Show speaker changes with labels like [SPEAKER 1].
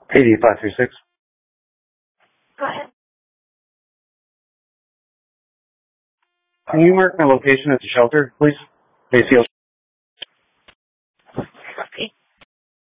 [SPEAKER 1] 8536.
[SPEAKER 2] Go ahead.
[SPEAKER 1] Can you mark my location at the shelter, please? ACL